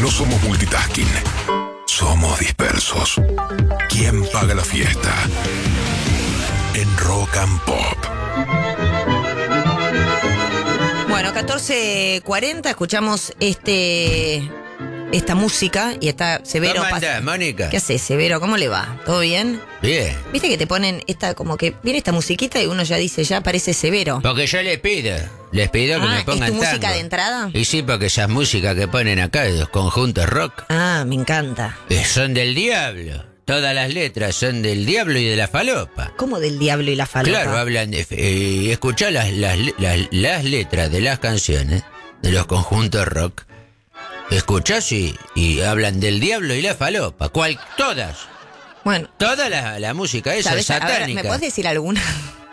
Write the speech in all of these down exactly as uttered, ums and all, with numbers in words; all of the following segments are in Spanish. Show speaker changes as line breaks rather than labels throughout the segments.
No somos multitasking. Somos dispersos. ¿Quién paga la fiesta? En Rock and Pop.
Bueno, catorce cuarenta, escuchamos este esta música y está Severo.
¿Cómo andás, Mónica?
¿Qué haces, Severo? ¿Cómo le va? ¿Todo bien?
Bien.
Viste que te ponen esta, como que viene esta musiquita y uno ya dice, ya parece Severo.
Porque yo les pido, les pido que
Ah,
me pongan
¿es tu música
tango.
de entrada?
Y sí, porque esas músicas que ponen acá de los conjuntos rock
Ah, me encanta.
eh, son del diablo. Todas las letras son del diablo y de la falopa.
¿Cómo del diablo y la falopa?
Claro, hablan de... Eh, escuchá las, las, las, las letras de las canciones de los conjuntos rock. Escuchás y, y hablan del diablo y la falopa. ¿Cuál? Todas.
Bueno.
Toda la, la música esa es
¿Sabes? A ver,
satánica.
¿me puedes decir alguna?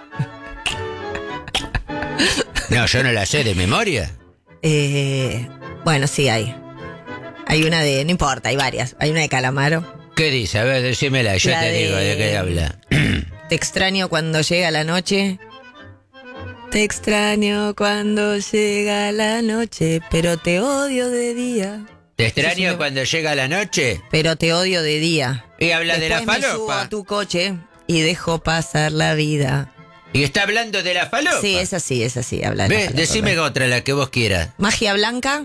No, yo no la sé de memoria.
Eh, bueno, sí hay. Hay una de... No importa, hay varias. Hay una de Calamaro.
¿Qué dice? A ver, decímela, yo
La
te
de-
digo de qué habla.
Te extraño cuando llega la noche. Te extraño cuando llega la noche, pero te odio de día.
¿Te
Sí,
extraño
señor.
cuando llega la noche?
Pero te odio de día.
Y habla
Después
de la
me subo
falopa.
a tu coche y dejo pasar la vida.
Y está hablando de la falopa.
Sí, es así, es así. Habla de la
¿Ves?
falopa.
Decime otra, la que vos quieras.
Magia Blanca,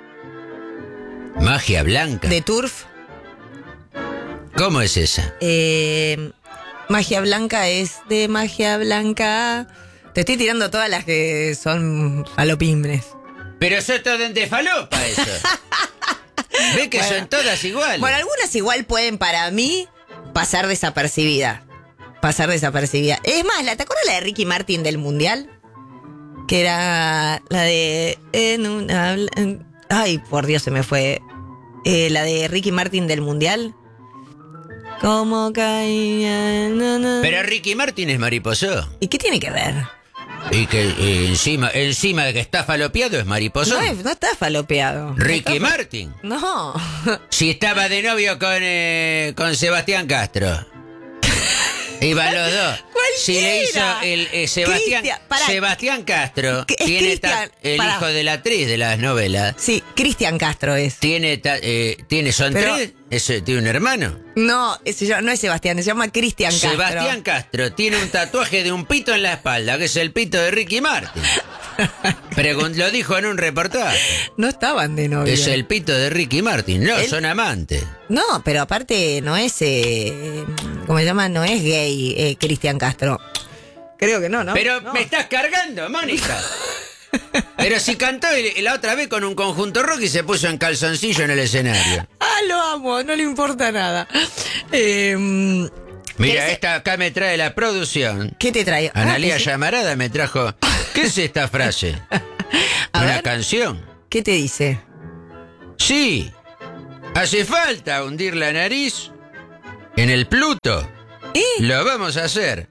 Magia blanca.
de Turf.
¿Cómo es esa?
Eh, Magia Blanca es de Magia Blanca. Te estoy tirando todas las que son falopimbres.
Pero son todas de falopa eso. ¿Ves que
Bueno.
son todas iguales?
Bueno, algunas igual pueden para mí pasar desapercibida. Pasar desapercibida. Es más, ¿la, ¿te acuerdas la de Ricky Martin del Mundial? Que era la de... En una, en- ay, por Dios, se me fue. Eh, la de Ricky Martin del Mundial. Como caía... na, na.
Pero Ricky Martin es mariposo.
¿Y qué tiene que ver?
Y que eh, encima, encima de que está falopeado es mariposo.
No, es- no está falopeado.
Ricky
No está-
Martin.
No.
Si estaba de novio con, eh, con Sebastián Castro. Iban los dos. Si le hizo
Cualquiera.
el eh, Sebastián,
Cristian, pará.
Sebastián Castro,
¿Qué- es
tiene ta-
Cristian?
el
Pará.
hijo de la actriz de las novelas.
Sí, Cristian Castro es.
Tiene, ta- eh, tiene son
Pero-
tres. Ese, tiene un hermano.
No, ese ya- no es Sebastián, se llama Cristian Castro.
Sebastián Castro tiene un tatuaje de un pito en la espalda, que es el pito de Ricky Martin. Pregun- lo dijo en un reportaje.
No estaban de novio.
Es el pito de Ricky Martin. No,
Él-
son amantes.
No, pero aparte no es, eh, ¿cómo se llama? No es gay, eh, Cristian Castro. Creo que no, ¿no?
Pero
No.
me estás cargando, Mónica. Pero si cantó el- la otra vez con un conjunto rock y se puso en calzoncillo en el escenario.
Ah, lo amo, no le importa nada. Eh,
Mira,
¿querés-
esta acá me trae la producción.
¿Qué te trae?
Analía
Ah, ¿sí?
Llamarada me trajo. ¿Qué es esta frase?
A
¿Una
ver.
canción?
¿Qué te dice?
Sí. Hace falta hundir la nariz en el Pluto.
¿Eh?
Lo vamos a hacer.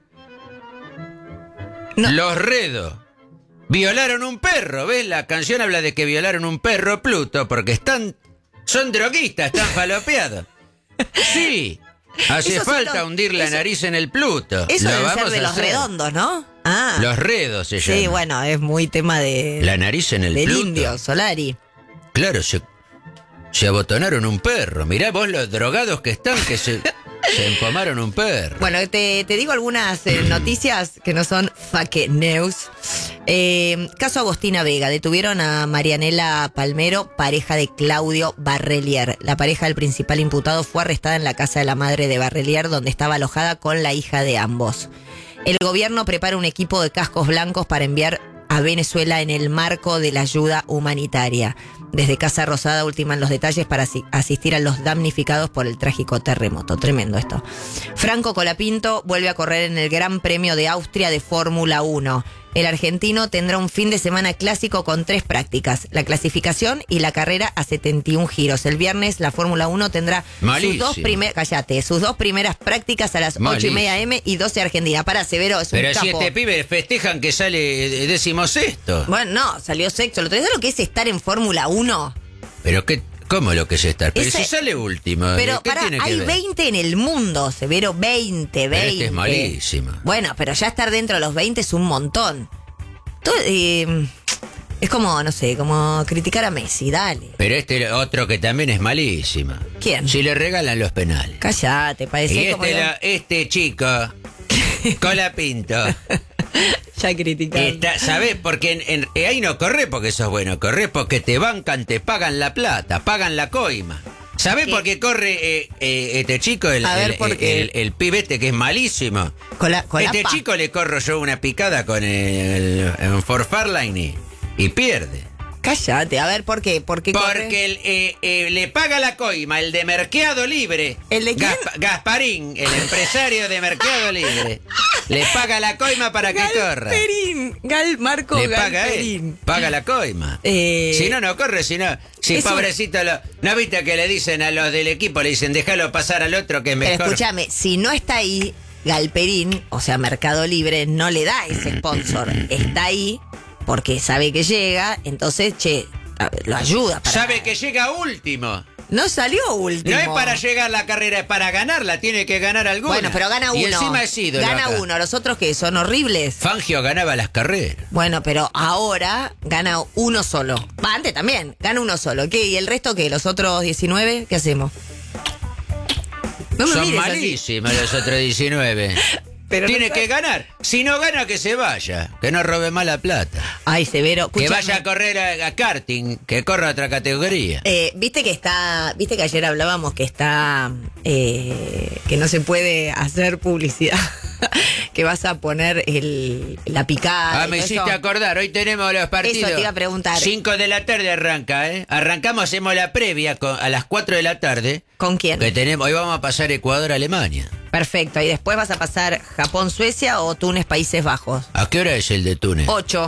No.
Los Redo violaron un perro. ¿Ves? La canción habla de que violaron un perro Pluto porque están... Son droguistas, están falopeados. Sí. Hace
Esos son
falta
los-
hundir la
eso-
nariz en el Pluto.
Eso
Lo
debe ser
vamos
de
a
los
hacer.
redondos, ¿no? Ah.
Los Redos se llama.
Sí, bueno, es muy tema de...
La nariz en el
del
Pluto.
indio, Solari.
Claro, se, se abotonaron un perro. Mirá vos los drogados que están que se, se empomaron un perro.
Bueno, te, te digo algunas eh, noticias que no son fake news. Eh, caso Agostina Vega. Detuvieron a Marianela Palmero, pareja de Claudio Barrelier. La pareja del principal imputado fue arrestada en la casa de la madre de Barrelier, donde estaba alojada con la hija de ambos. El gobierno prepara un equipo de cascos blancos para enviar a Venezuela en el marco de la ayuda humanitaria. Desde Casa Rosada ultiman los detalles para asi- asistir a los damnificados por el trágico terremoto. Tremendo esto. Franco Colapinto vuelve a correr en el Gran Premio de Austria de Fórmula uno. El argentino tendrá un fin de semana clásico con tres prácticas: la clasificación y la carrera a setenta y un giros. El viernes la Fórmula uno tendrá sus
Malísimo.
dos, primer, cállate, sus dos primeras prácticas a las ocho y
Malísimo.
media eme y doce Argentina. Para, Severo, es un
Pero si
capo.
este pibe festejan que sale décimo sexto.
Bueno, no, salió sexto. ¿Lo tenés lo que es estar en Fórmula uno?
Pero qué, ¿cómo lo que es estar? Pero
Ese-
si sale último.
Pero
¿qué
pará,
tiene que
hay
ver?
veinte en el mundo, Severo, veinte,
Pero
veinte.
este es malísimo.
Bueno, pero ya estar dentro de los veinte es un montón. Todo, eh, Es como, no sé, como criticar a Messi, dale.
Pero este otro que también es malísimo.
¿Quién?
Si le regalan los penales.
Cállate, parece
Y
como...
este,
lo-
la- este chico, Colapinto,
Ya criticando.
está, ¿sabés? Porque en, en- ahí no corre porque sos bueno, corre porque te bancan, te pagan la plata, pagan la coima. ¿Sabés
¿Qué?
por qué corre eh, eh, este chico, el,
A ver,
el,
¿por
el,
qué?
el- el pibe este que es malísimo?
Con la, con la
Este
pa.
chico le corro yo una picada con el, el For Farline y, y pierde.
Cállate, a ver, ¿por qué? ¿Por qué corre?
Porque el, eh, eh, le paga la coima el de Mercado Libre.
¿El de quién?
Gaspa- Gasparín, el empresario de Mercado Libre. Le paga la coima para que corra.
Galperín, Gal Marco
Le paga
Galperín.
él. Paga la coima.
Eh,
Si no, no corre, si no. Si
es un-
pobrecito lo. ¿No viste que le dicen a los del equipo? Le dicen, déjalo pasar al otro que es
Pero
mejor.
escúchame, si no está ahí, Galperín, o sea, Mercado Libre, no le da ese sponsor. Está ahí porque sabe que llega, entonces, che, a- lo ayuda. Para...
Sabe que llega último.
No salió último.
No es para llegar la carrera, es para ganarla. Tiene que ganar alguna.
Bueno, pero gana uno.
Y encima es ídolo
Gana
acá.
uno, los otros que son horribles.
Fangio ganaba las carreras.
Bueno, pero ahora gana uno solo. Va, antes también, gana uno solo. ¿Qué? ¿Y el resto qué? ¿Los otros diecinueve? ¿Qué hacemos? No me
Son
mires así.
malísimos los otros diecinueve.
Pero
Tiene
no
que
sé.
ganar. Si no gana, que se vaya. Que no robe más la plata.
Ay, Severo.
Que
escúchame.
vaya a correr a, a karting. Que corra a otra categoría.
Eh, viste que está, viste que ayer hablábamos que está, eh, que no se puede hacer publicidad, que vas a poner el, la picada.
Ah,
y
me
todo
hiciste
eso.
acordar. Hoy tenemos los partidos.
Eso te iba a preguntar.
cinco de la tarde arranca, ¿eh? Arrancamos, hacemos la previa con- a las cuatro de la tarde.
¿Con quién?
Que tenemos, hoy vamos a pasar Ecuador-Alemania.
Perfecto. Y después vas a pasar Japón-Suecia o Túnez-Países Bajos.
¿A qué hora es el de Túnez?
Ocho.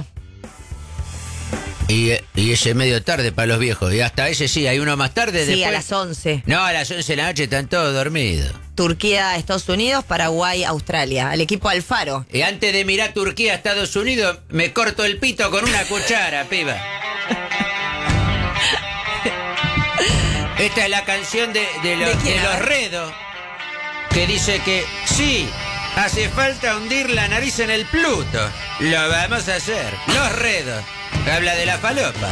Y, y ese medio tarde para los viejos. Y hasta ese sí, hay uno más tarde.
Sí,
después...
a las once.
No, a las once de la noche están todos dormidos.
Turquía, Estados Unidos, Paraguay, Australia. Al equipo Alfaro.
Y antes de mirar Turquía, Estados Unidos, me corto el pito con una cuchara, piba. Esta es la canción de, de los,
¿De quién,
de
a
los
ver?
Redos, que dice que sí, hace falta hundir la nariz en el Pluto. Lo vamos a hacer. Los Redos. Habla de la falopa.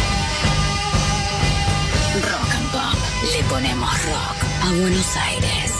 Rock and Pop. Le ponemos rock a Buenos Aires.